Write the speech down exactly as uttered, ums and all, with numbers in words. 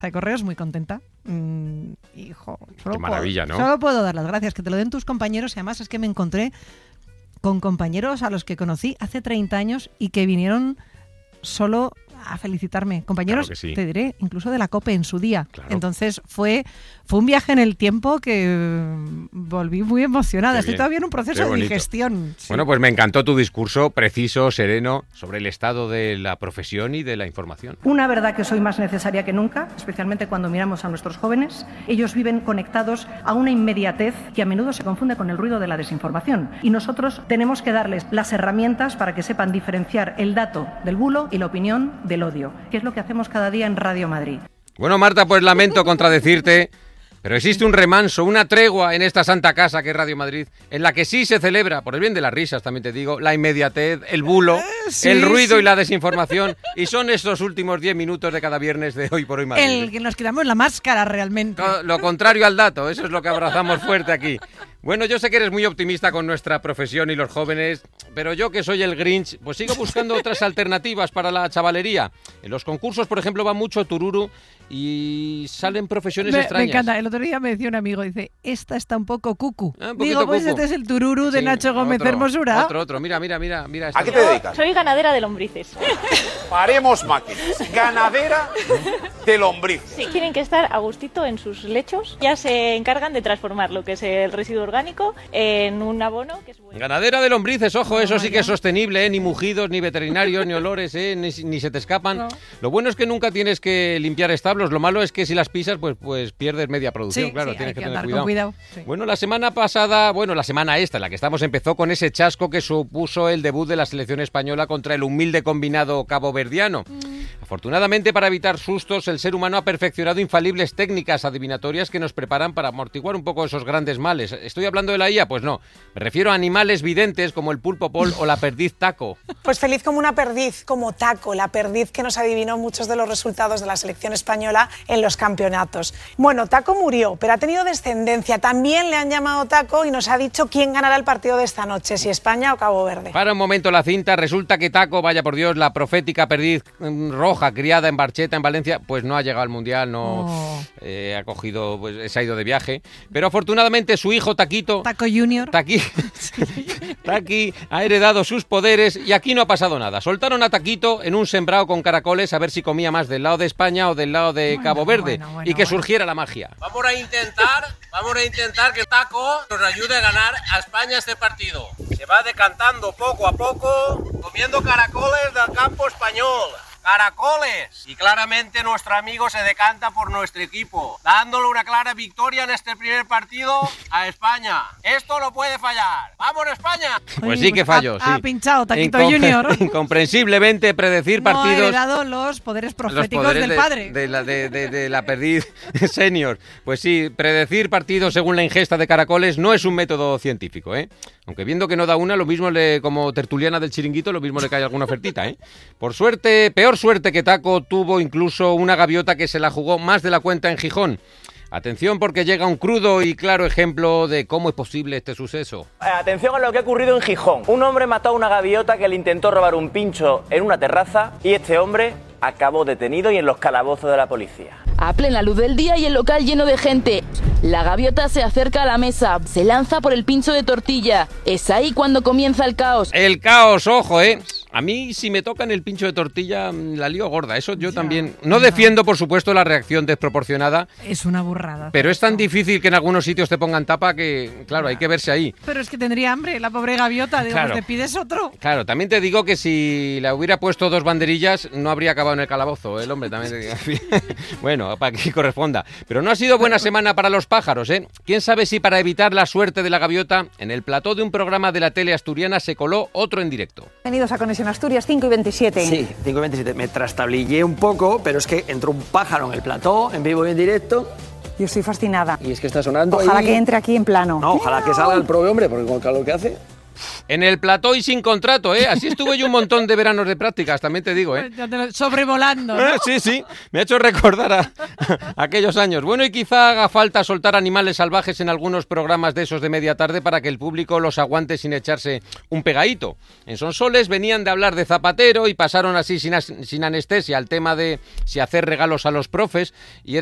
de Correos, muy contenta. Mm, hijo, solo Qué maravilla, puedo, ¿no? Solo puedo dar las gracias, que te lo den tus compañeros, y además es que me encontré con compañeros a los que conocí hace treinta años y que vinieron solo a felicitarme. Compañeros, Claro que sí. te diré, incluso de la COPE en su día. Claro. Entonces fue, fue un viaje en el tiempo que volví muy emocionada. Qué Estoy bien. todavía en un Qué proceso de bonito. digestión. Sí. Bueno, pues me encantó tu discurso preciso, sereno, sobre el estado de la profesión y de la información. Una verdad que es hoy más necesaria que nunca, especialmente cuando miramos a nuestros jóvenes. Ellos viven conectados a una inmediatez que a menudo se confunde con el ruido de la desinformación. Y nosotros tenemos que darles las herramientas para que sepan diferenciar el dato del bulo y la opinión del odio, que es lo que hacemos cada día en Radio Madrid. Bueno, Marta, pues lamento contradecirte, pero existe un remanso, una tregua en esta santa casa que es Radio Madrid, en la que sí se celebra, por el bien de las risas también te digo, la inmediatez, el bulo, sí, el ruido sí. y la desinformación, y son estos últimos diez minutos de cada viernes de Hoy por Hoy Madrid. El que nos quitamos la máscara realmente. Co- Lo contrario al dato, eso es lo que abrazamos fuerte aquí. Bueno, yo sé que eres muy optimista con nuestra profesión y los jóvenes, pero yo que soy el Grinch, pues sigo buscando otras alternativas para la chavalería. En los concursos, por ejemplo, va mucho tururu y salen profesiones Me, me extrañas. encanta. El otro día me decía un amigo, dice, esta está un poco cucu. Ah, un poquito Digo, pues cucu. este es el tururu de Sí, Nacho Gómez otro, Hermosura. Otro, otro. Mira, mira, mira, mira. esta. ¿A qué te dedicas? Soy ganadera de lombrices. Paremos máquinas. Ganadera de lombriz. Sí, tienen que estar a gustito en sus lechos. Ya se encargan de transformar lo que es el residuo orgánico en un abono que es bueno. Ganadera de lombrices, ojo, eso sí que vaya. es sostenible, ¿eh? Ni mugidos, ni veterinarios, ni olores, ¿eh? ni, ni se te escapan. No. Lo bueno es que nunca tienes que limpiar establos, lo malo es que si las pisas, pues, pues pierdes media producción, Sí, claro, sí, tienes hay que, que tener andar cuidado. con cuidado. Sí. Bueno, la semana pasada, bueno, la semana esta, en la que estamos, empezó con ese chasco que supuso el debut de la selección española contra el humilde combinado caboverdiano. Mm. Afortunadamente, para evitar sustos, el ser humano ha perfeccionado infalibles técnicas adivinatorias que nos preparan para amortiguar un poco esos grandes males. ¿Estoy hablando de la I A? Pues no. Me refiero a animales videntes como el pulpo Pol o la perdiz Taco. Pues feliz como una perdiz, como Taco, la perdiz que nos adivinó muchos de los resultados de la selección española en los campeonatos. Bueno, Taco murió, pero ha tenido descendencia. También le han llamado Taco y nos ha dicho quién ganará el partido de esta noche, si España o Cabo Verde. Para un momento la cinta, resulta que Taco, vaya por Dios, la profética perdiz mm, roja criada en Barcheta, en Valencia, pues no ha llegado al Mundial, no Oh. eh, ha cogido, pues se ha ido de viaje. Pero afortunadamente su hijo Taquito... Taco Junior. Taqui, Taqui ha heredado sus poderes y aquí no ha pasado nada. Soltaron a Taquito en un sembrado con caracoles a ver si comía más del lado de España o del lado de Bueno, Cabo Verde bueno, bueno, y que bueno. surgiera la magia. Vamos a intentar, vamos a intentar que Taco nos ayude a ganar a España este partido. Se va decantando poco a poco, comiendo caracoles del campo español. ¡Caracoles! Y claramente nuestro amigo se decanta por nuestro equipo, dándole una clara victoria en este primer partido a España. Esto no puede fallar. ¡Vamos, España! Pues Oye, sí que fallo, ha, sí. ha pinchado Taquito Incom- Junior. Incomprensiblemente predecir No ha partidos... heredado los poderes Los proféticos poderes del de, padre. De la, de, de- de la perdiz senior. Pues sí, predecir partidos según la ingesta de caracoles no es un método científico, ¿eh? Aunque viendo que no da una, lo mismo le, como tertuliana del chiringuito, lo mismo le cae alguna ofertita, ¿eh? Por suerte, peor suerte que Taco tuvo incluso una gaviota que se la jugó más de la cuenta en Gijón. Atención porque llega un crudo y claro ejemplo de cómo es posible este suceso. Atención a lo que ha ocurrido en Gijón. Un hombre mató a una gaviota que le intentó robar un pincho en una terraza y este hombre acabó detenido y en los calabozos de la policía. A plena luz del día y el local lleno de gente. La gaviota se acerca a la mesa, se lanza por el pincho de tortilla. Es ahí cuando comienza el caos. El caos, ojo, ¿eh? A mí, si me tocan el pincho de tortilla, la lío gorda. Eso yo Ya, también... No ya. defiendo, por supuesto, la reacción desproporcionada, Es una burrada. pero es tan esto. difícil que en algunos sitios te pongan tapa que, claro, hay que verse ahí. Pero es que tendría hambre, la pobre gaviota. Digo, Claro. pues te pides otro. Claro, también te digo que si le hubiera puesto dos banderillas, no habría acabado en el calabozo, el hombre también. te digo. Bueno, para que corresponda. Pero no ha sido buena semana para los pájaros, ¿eh? ¿Quién sabe si para evitar la suerte de la gaviota, en el plató de un programa de la tele asturiana se coló otro en directo? Bienvenidos a Conexión Asturias cinco y veintisiete. Sí, cinco y veintisiete. Me trastablillé un poco, pero es que entró un pájaro en el plató, en vivo y en directo, Yo estoy fascinada. y es que está sonando Ojalá ahí. que entre aquí en plano. No, ojalá que salga el prove hombre, porque con el calor que hace... En el plató y sin contrato, ¿eh? Así estuve yo un montón de veranos de prácticas, también te digo, ¿eh? Sobrevolando, ¿no? Sí, sí, me ha hecho recordar a, a aquellos años. Bueno, y quizá haga falta soltar animales salvajes en algunos programas de esos de media tarde para que el público los aguante sin echarse un pegadito. En Sonsoles venían de hablar de Zapatero y pasaron así sin, as- sin anestesia al tema de si hacer regalos a los profes y